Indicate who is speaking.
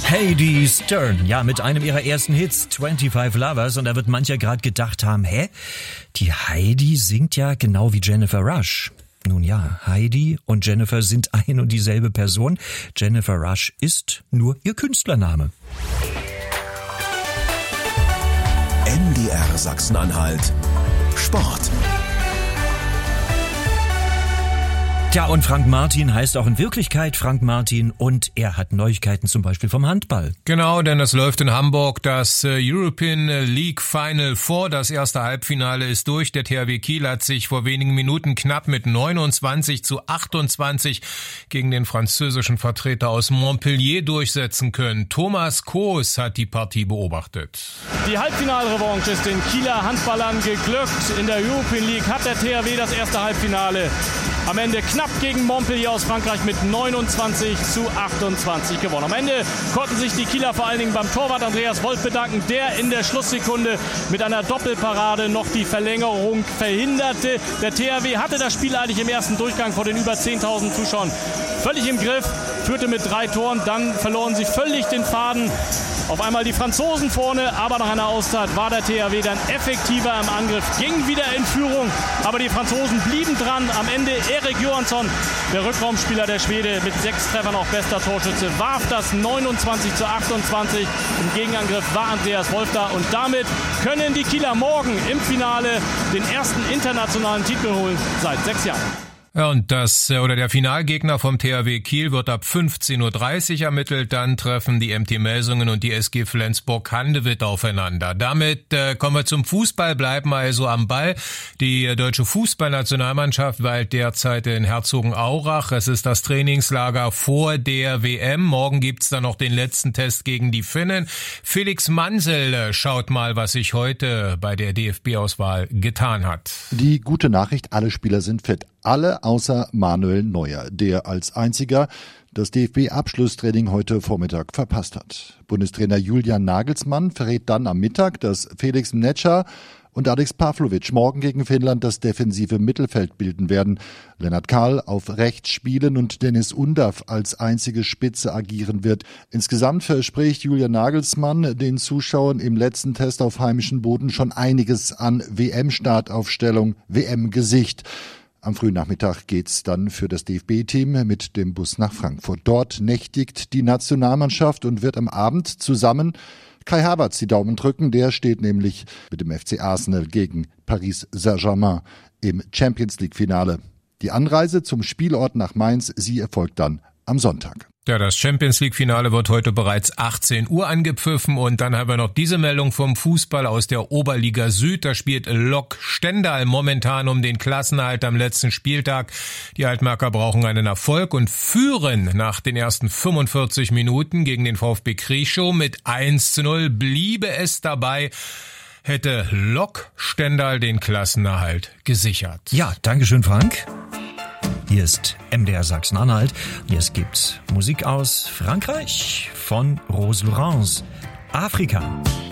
Speaker 1: Heidi Stern, ja, mit einem ihrer ersten Hits, 25 Lovers, und da wird mancher gerade gedacht haben, die Heidi singt ja genau wie Jennifer Rush. Nun ja, Heidi und Jennifer sind ein und dieselbe Person. Jennifer Rush ist nur ihr Künstlername.
Speaker 2: MDR Sachsen-Anhalt Sport.
Speaker 1: Tja, und Frank Martin heißt auch in Wirklichkeit Frank Martin und er hat Neuigkeiten zum Beispiel vom Handball.
Speaker 3: Genau, denn es läuft in Hamburg das European League Final Four. Das erste Halbfinale ist durch. Der THW Kiel hat sich vor wenigen Minuten knapp mit 29-28 gegen den französischen Vertreter aus Montpellier durchsetzen können. Thomas Koos hat die Partie beobachtet.
Speaker 4: Die Halbfinalrevanche ist den Kieler Handballern geglückt. In der European League hat der THW das erste Halbfinale am Ende knapp gegen Montpellier aus Frankreich mit 29-28 gewonnen. Am Ende konnten sich die Kieler vor allen Dingen beim Torwart Andreas Wolf bedanken, der in der Schlusssekunde mit einer Doppelparade noch die Verlängerung verhinderte. Der THW hatte das Spiel eigentlich im ersten Durchgang vor den über 10.000 Zuschauern völlig im Griff, führte mit 3 Toren, dann verloren sie völlig den Faden. Auf einmal die Franzosen vorne, aber nach einer Auszeit war der THW dann effektiver im Angriff, ging wieder in Führung, aber die Franzosen blieben dran. Am Ende Erik Johansson, der Rückraumspieler der Schwede, mit 6 Treffern auch bester Torschütze, warf das 29-28. Im Gegenangriff war Andreas Wolf da und damit können die Kieler morgen im Finale den ersten internationalen Titel holen seit 6 Jahren.
Speaker 3: Ja, und der Finalgegner vom THW Kiel wird ab 15.30 Uhr ermittelt. Dann treffen die MT Melsungen und die SG Flensburg-Handewitt aufeinander. Damit kommen wir zum Fußball, bleiben also am Ball. Die deutsche Fußballnationalmannschaft weilt derzeit in Herzogenaurach. Es ist das Trainingslager vor der WM. Morgen gibt's dann noch den letzten Test gegen die Finnen. Felix Mansel schaut mal, was sich heute bei der DFB-Auswahl getan hat.
Speaker 5: Die gute Nachricht, alle Spieler sind fit. Alle außer Manuel Neuer, der als einziger das DFB-Abschlusstraining heute Vormittag verpasst hat. Bundestrainer Julian Nagelsmann verrät dann am Mittag, dass Felix Mnetscher und Alex Pavlovic morgen gegen Finnland das defensive Mittelfeld bilden werden. Lennart Kahl auf rechts spielen und Dennis Undaff als einzige Spitze agieren wird. Insgesamt verspricht Julian Nagelsmann den Zuschauern im letzten Test auf heimischem Boden schon einiges an WM-Startaufstellung, WM-Gesicht. Am frühen Nachmittag geht's dann für das DFB-Team mit dem Bus nach Frankfurt. Dort nächtigt die Nationalmannschaft und wird am Abend zusammen Kai Havertz die Daumen drücken. Der steht nämlich mit dem FC Arsenal gegen Paris Saint-Germain im Champions-League-Finale. Die Anreise zum Spielort nach Mainz, sie erfolgt dann am Sonntag.
Speaker 3: Ja, das Champions-League-Finale wird heute bereits 18 Uhr angepfiffen und dann haben wir noch diese Meldung vom Fußball aus der Oberliga Süd. Da spielt Lok Stendal momentan um den Klassenerhalt am letzten Spieltag. Die Altmarker brauchen einen Erfolg und führen nach den ersten 45 Minuten gegen den VfB Krieschow mit 1:0. Bliebe es dabei, hätte Lok Stendal den Klassenerhalt gesichert.
Speaker 1: Ja, dankeschön, Frank. Hier ist MDR Sachsen-Anhalt. Es gibt Musik aus Frankreich von Rose Laurence. Afrika.